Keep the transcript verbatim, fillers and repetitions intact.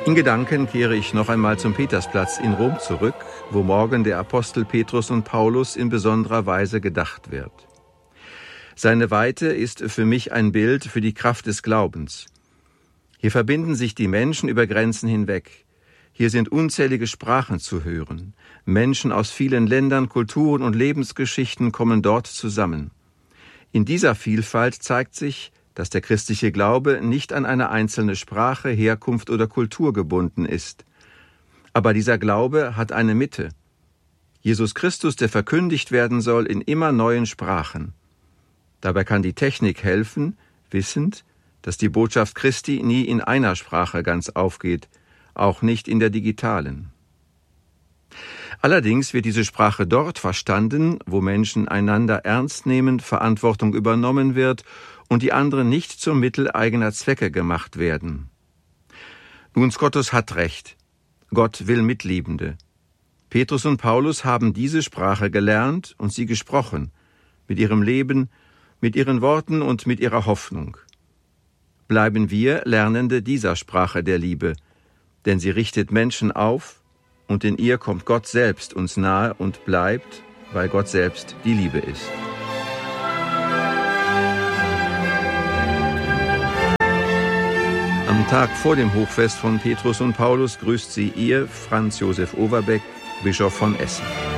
In Gedanken kehre ich noch einmal zum Petersplatz in Rom zurück, wo morgen der Apostel Petrus und Paulus in besonderer Weise gedacht wird. Seine Weite ist für mich ein Bild für die Kraft des Glaubens. Hier verbinden sich die Menschen über Grenzen hinweg. Hier sind unzählige Sprachen zu hören. Menschen aus vielen Ländern, Kulturen und Lebensgeschichten kommen dort zusammen. In dieser Vielfalt zeigt sich, dass der christliche Glaube nicht an eine einzelne Sprache, Herkunft oder Kultur gebunden ist. Aber dieser Glaube hat eine Mitte. Jesus Christus, der verkündigt werden soll in immer neuen Sprachen. Dabei kann die Technik helfen, wissend, dass die Botschaft Christi nie in einer Sprache ganz aufgeht, auch nicht in der digitalen. Allerdings wird diese Sprache dort verstanden, wo Menschen einander ernst nehmen, Verantwortung übernommen wird und die anderen nicht zum Mittel eigener Zwecke gemacht werden. Nun, Scotus hat recht. Gott will Mitliebende. Petrus und Paulus haben diese Sprache gelernt und sie gesprochen, mit ihrem Leben, mit ihren Worten und mit ihrer Hoffnung. Bleiben wir Lernende dieser Sprache der Liebe, denn sie richtet Menschen auf und in ihr kommt Gott selbst uns nahe und bleibt, weil Gott selbst die Liebe ist. Am Tag vor dem Hochfest von Petrus und Paulus grüßt sie ihr, Franz Josef Overbeck, Bischof von Essen.